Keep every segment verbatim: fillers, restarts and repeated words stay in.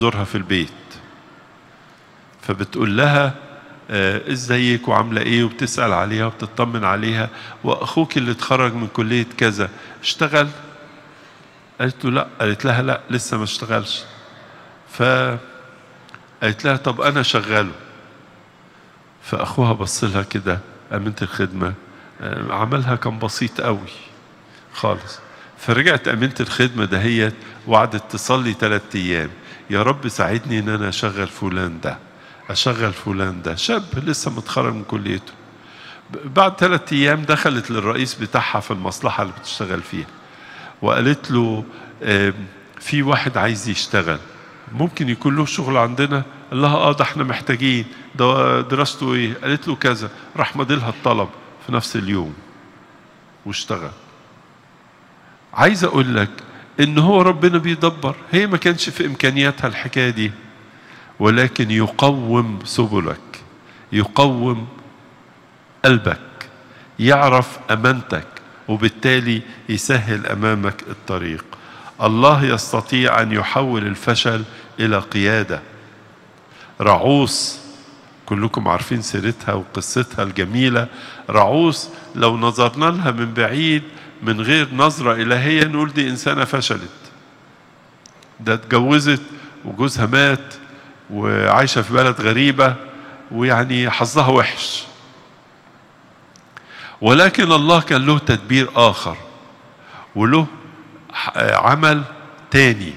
زورها في البيت، فبتقول لها آه ازيك وعامله ايه، وبتسال عليها وبتطمن عليها. واخوك اللي اتخرج من كليه كذا اشتغل؟ قالت له لا. قالت لها لا لسه ما اشتغلش. فقالت لها طب انا شغاله. فاخوها بص لها كده، امينه الخدمه آه عملها كان بسيط قوي خالص. فرجعت امينه الخدمه دهيت وقعدت تصلي ثلاث ايام، يا رب ساعدني ان انا اشغل فلان ده، اشغل فلان ده، شاب لسه متخرج من كليته. بعد ثلاث ايام دخلت للرئيس بتاعها في المصلحه اللي بتشتغل فيها وقالت له في واحد عايز يشتغل، ممكن يكون له شغل عندنا؟ قال لها اه ده احنا محتاجين، ده دراسته ايه؟ قالت له كذا. راح مضيلها الطلب في نفس اليوم واشتغل. عايز اقول لك ان هو ربنا بيدبر، هي ما كانش في امكانياتها الحكايه دي، ولكن يقوم سبلك، يقوم قلبك، يعرف امانتك، وبالتالي يسهل امامك الطريق. الله يستطيع ان يحول الفشل الى قياده. رعوس كلكم عارفين سيرتها وقصتها الجميله. رعوس لو نظرنا لها من بعيد من غير نظره الهيه نقول دي انسانه فشلت، ده اتجوزت وجوزها مات وعايشه في بلد غريبه ويعني حظها وحش. ولكن الله كان له تدبير آخر وله عمل تاني،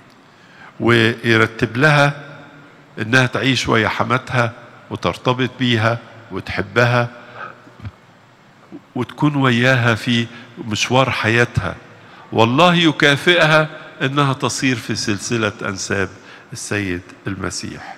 ويرتب لها إنها تعيش ويا حماتها وترتبط بيها وتحبها وتكون وياها في مشوار حياتها، والله يكافئها إنها تصير في سلسلة أنساب السيد المسيح.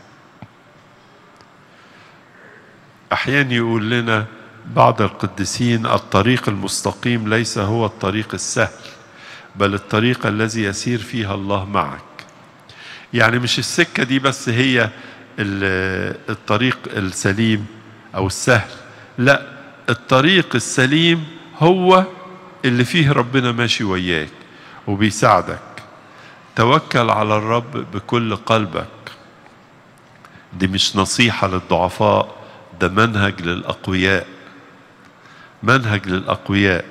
أحيانا يقول لنا بعض القديسين الطريق المستقيم ليس هو الطريق السهل، بل الطريق الذي يسير فيها الله معك. يعني مش السكة دي بس هي الطريق السليم أو السهل، لا، الطريق السليم هو اللي فيه ربنا ماشي وياك وبيساعدك. توكل على الرب بكل قلبك. دي مش نصيحة للضعفاء، ده منهج للأقوياء، منهج للأقوياء.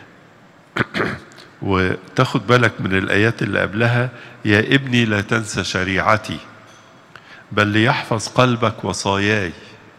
وتاخد بالك من الآيات اللي قبلها، يا ابني لا تنسى شريعتي بل ليحفظ قلبك وصاياي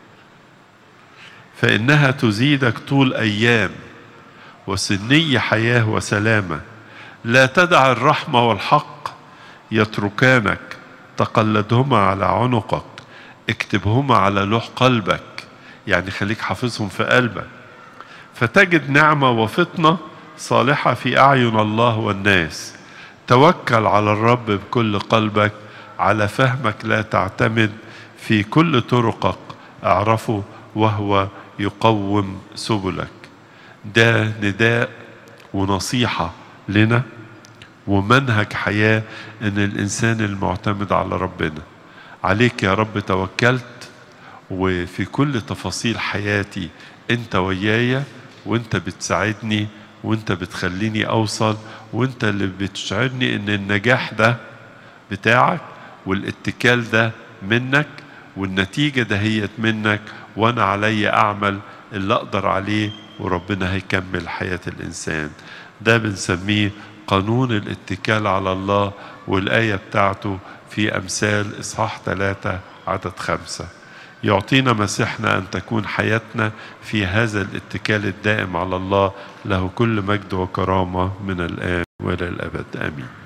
فإنها تزيدك طول أيام وسني حياة وسلامة. لا تدع الرحمة والحق يتركانك، تقلدهما على عنقك، اكتبهما على لوح قلبك، يعني خليك حافظهم في قلبك، فتجد نعمة وفطنة صالحة في أعين الله والناس. توكل على الرب بكل قلبك، على فهمك لا تعتمد، في كل طرقك اعرفه وهو يقوم سبلك. ده نداء ونصيحة لنا ومنهج حياة ان الانسان المعتمد على ربنا. عليك يا رب توكلت، وفي كل تفاصيل حياتي انت ويايا، وانت بتساعدني، وانت بتخليني اوصل، وانت اللي بتشعرني ان النجاح ده بتاعك والاتكال ده منك والنتيجة دهيت منك، وانا علي اعمل اللي اقدر عليه وربنا هيكمل حياة الانسان. ده بنسميه قانون الاتكال على الله، والآية بتاعته في أمثال إصحاح ثلاثة عدد خمسة. يعطينا مسيحنا أن تكون حياتنا في هذا الاتكال الدائم على الله، له كل مجد وكرامة من الآن وإلى الأبد آمين.